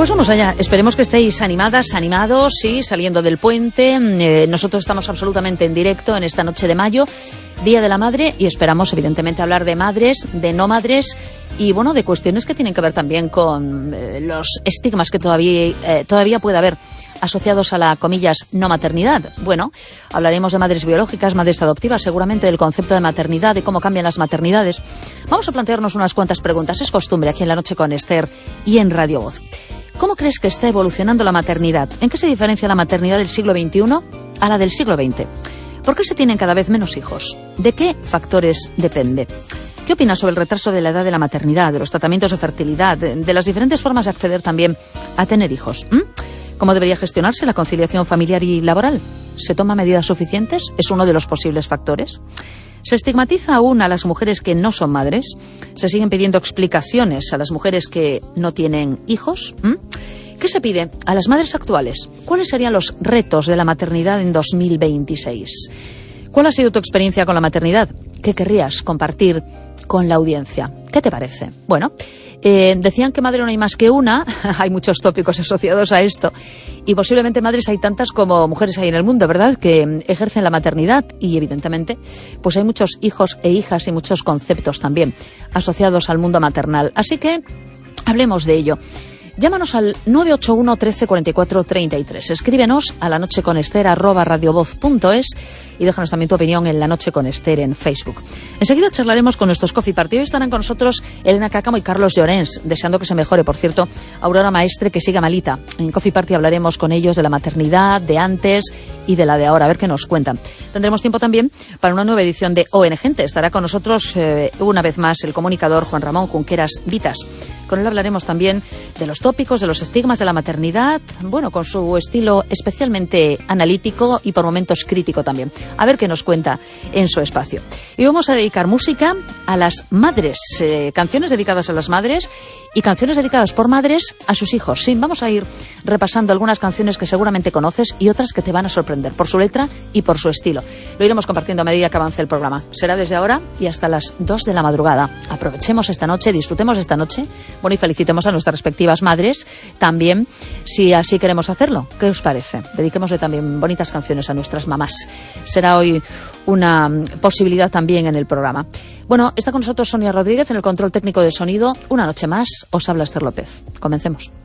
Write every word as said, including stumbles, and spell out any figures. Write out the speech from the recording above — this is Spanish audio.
Pues vamos allá, esperemos que estéis animadas, animados, sí, saliendo del puente. Eh, nosotros estamos absolutamente en directo en esta noche de mayo, Día de la Madre, y esperamos evidentemente hablar de madres, de no madres y bueno, de cuestiones que tienen que ver también con eh, los estigmas que todavía, eh, todavía puede haber asociados a la, comillas, no maternidad. Bueno, hablaremos de madres biológicas, madres adoptivas, seguramente del concepto de maternidad, de cómo cambian las maternidades. Vamos a plantearnos unas cuantas preguntas, es costumbre aquí en La Noche con Esther y en Radio Voz. ¿Cómo crees que está evolucionando la maternidad? ¿En qué se diferencia la maternidad del siglo veintiuno a la del siglo veinte? ¿Por qué se tienen cada vez menos hijos? ¿De qué factores depende? ¿Qué opinas sobre el retraso de la edad de la maternidad, de los tratamientos de fertilidad, de, de las diferentes formas de acceder también a tener hijos? ¿Mm? ¿Cómo debería gestionarse la conciliación familiar y laboral? ¿Se toman medidas suficientes? ¿Es uno de los posibles factores? ¿Se estigmatiza aún a las mujeres que no son madres? ¿Se siguen pidiendo explicaciones a las mujeres que no tienen hijos? ¿Mm? ¿Qué se pide a las madres actuales? ¿Cuáles serían los retos de la maternidad en dos mil veintiséis? ¿Cuál ha sido tu experiencia con la maternidad? ¿Qué querrías compartir con la audiencia? ¿Qué te parece? Bueno, eh, decían que madre no hay más que una. Hay muchos tópicos asociados a esto. Y posiblemente madres hay tantas como mujeres hay en el mundo, ¿verdad?, que ejercen la maternidad y evidentemente pues hay muchos hijos e hijas y muchos conceptos también asociados al mundo maternal. Así que hablemos de ello. Llámanos al nueve ocho uno, trece, cuarenta y cuatro, treinta y tres. Escríbenos a lanocheconester arroba radiovoz punto es y déjanos también tu opinión en La Noche con Esther en Facebook. Enseguida charlaremos con nuestros Coffee Party. Hoy estarán con nosotros Elena Cácamo y Carlos Llorens, deseando que se mejore, por cierto, Aurora Maestre, que siga malita. En Coffee Party hablaremos con ellos de la maternidad, de antes y de la de ahora, a ver qué nos cuentan. Tendremos tiempo también para una nueva edición de O N Gente. Estará con nosotros eh, una vez más el comunicador Juan Ramón Junqueras Vitas. Con él hablaremos también de los tópicos, de los estigmas de la maternidad, bueno, con su estilo especialmente analítico y por momentos crítico también. A ver qué nos cuenta en su espacio. Y vamos a dedicar música a las madres, eh, canciones dedicadas a las madres y canciones dedicadas por madres a sus hijos. Sí, vamos a ir repasando algunas canciones que seguramente conoces y otras que te van a sorprender por su letra y por su estilo. Lo iremos compartiendo a medida que avance el programa. Será desde ahora y hasta las dos de la madrugada. Aprovechemos esta noche, disfrutemos esta noche. Bueno, y felicitemos a nuestras respectivas madres también, si así queremos hacerlo. ¿Qué os parece? Dediquémosle también bonitas canciones a nuestras mamás. Será hoy una posibilidad también en el programa. Bueno, está con nosotros Sonia Rodríguez en el control técnico de sonido. Una noche más, os habla Esther López. Comencemos.